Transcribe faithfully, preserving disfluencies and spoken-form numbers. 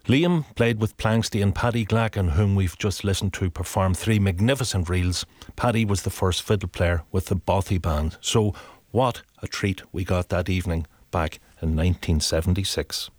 Liam played with Planksty and Paddy Glacken, whom we've just listened to perform three magnificent reels. Paddy was the first fiddle player with the Bothy Band. So what a treat we got that evening back in nineteen seventy-six.